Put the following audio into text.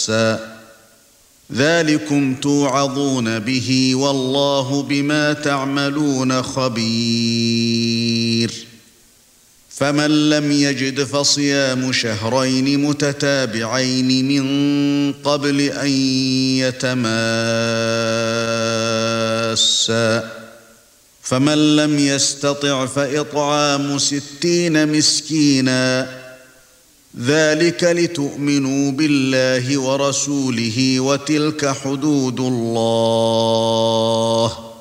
تَمَاسًّا ذَلِكُمْ تُوعَظُونَ بِهِ وَاللَّهُ بِمَا تَعْمَلُونَ خَبِيرٌ فَمَن لَّمْ يَجِدْ فَصِيَامُ شَهْرَيْنِ مُتَتَابِعَيْنِ مِن قَبْلِ أَن يَتَمَاسَّا فَمَن لَّمْ يَسْتَطِعْ فَإِطْعَامُ 60 مِسْكِينًا ذَلِكَ لِتُؤْمِنُوا بِاللَّهِ وَرَسُولِهِ وَتِلْكَ حُدُودُ اللَّهِ